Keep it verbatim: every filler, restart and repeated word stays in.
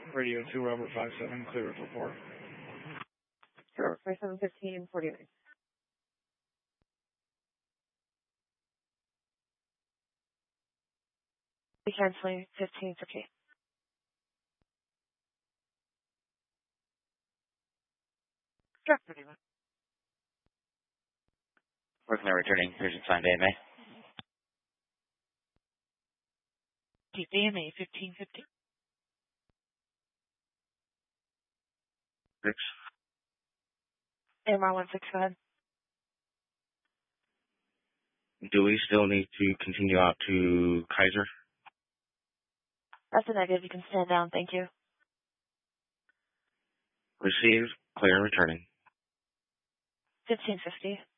Radio two, Robert five seven, clear for four. Sure, five seven fifteen forty-nine. Be canceling fifteen fifty. Sure, thirty-one. Working on returning. Here's your signed A M A. Keep A M A fifteen fifty. Six. A M R one six five. Do we still need to continue out to Kaiser? That's a negative. You can stand down. Thank you. Received. Clear and returning. fifteen fifty.